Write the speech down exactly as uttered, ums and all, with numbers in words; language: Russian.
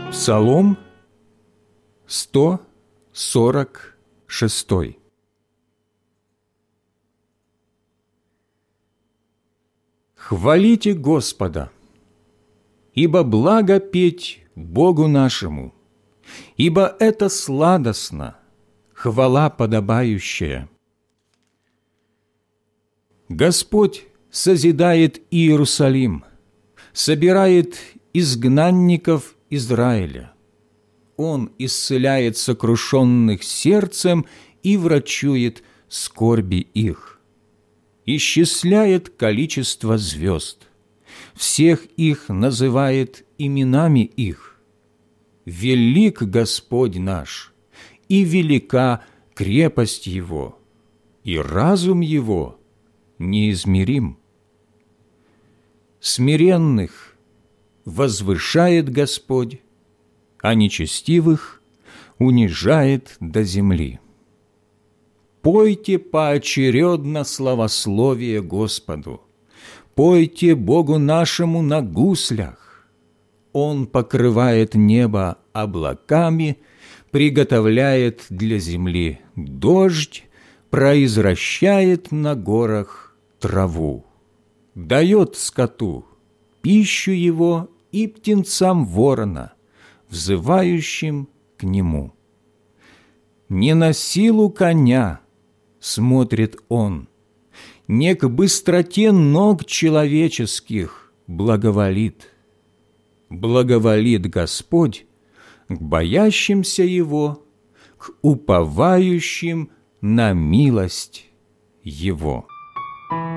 Псалом сто сорок шестой. Хвалите Господа, ибо благо петь Богу нашему, ибо это сладостно, хвала подобающая. Господь созидает Иерусалим, собирает изгнанников Израиля. Он исцеляет сокрушенных сердцем и врачует скорби их. Исчисляет количество звезд, всех их называет именами их. Велик Господь наш, и велика крепость Его, и разум Его неизмерим. Смиренных возвышает Господь, а нечестивых унижает до земли. Пойте поочередно славословие Господу, пойте Богу нашему на гуслях. Он покрывает небо облаками, приготовляет для земли дождь, произвращает на горах траву, дает скоту пищу его и птенцам ворона, взывающим к нему. Не на силу коня смотрит он, не к быстроте ног человеческих благоволит. Благоволит Господь к боящимся Его, к уповающим на милость Его.